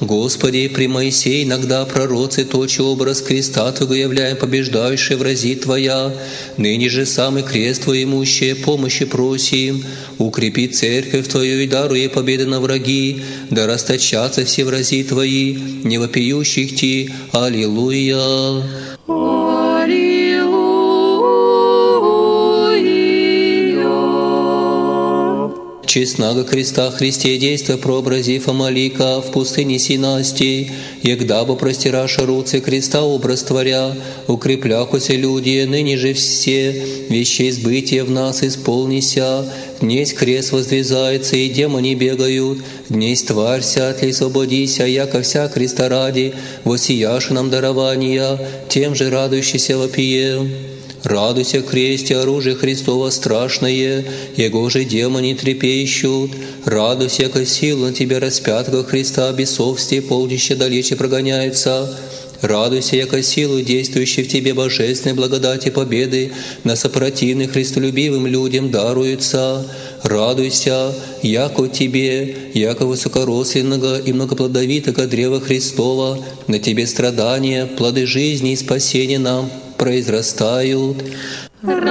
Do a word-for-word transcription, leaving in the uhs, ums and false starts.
Господи, при Моисее иногда пророцы точи образ креста Твоего являем побеждающий врази Твоя. Ныне же самый крест Твой имущие помощи просим. Укрепи церковь Твою и даруй ей победы на враги. Да расточатся все врази Твои, не вопиющих Ти. Аллилуйя. Честного креста Христе действо прообразив Амалика в пустыне Синасти, егда бы простираша руцы креста образ творя, укрепляхуся люди, ныне же все вещей сбытия в нас исполнися. Днесь крест воздвизается, и демоны бегают, днесь тварь сядь ли свободися, яко вся креста ради, воссияши нам дарования, тем же радующийся вопием. Радуйся, кресте, оружие Христово страшное, Его же демоны трепещут. Радуйся, яко сила на тебя распятого Христа, бесовствие полдище далече прогоняется. Радуйся, яко силу, действующей в тебе божественной благодати победы, на сопротивных христолюбивым людям даруется. Радуйся, яко тебе, яко высокоросленного и многоплодовитого древа Христова, на тебе страдания, плоды жизни и спасения нам произрастают.